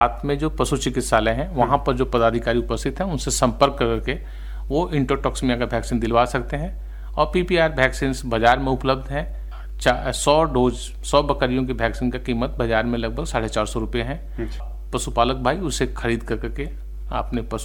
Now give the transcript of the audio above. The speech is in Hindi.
साथ में जो पशु चिकित्सालय हैं वहाँ पर जो पदाधिकारी उपस्थित हैं उनसे संपर्क करके वो इंट्रोटॉक्सिमिया का वैक्सीन दिलवा सकते हैं। और PPR वैक्सीन बाजार में उपलब्ध है। 100 बकरियों की वैक्सीन का कीमत बाजार में लगभग 450 रुपये है। पशुपालक भाई उसे खरीद करके अपने पशु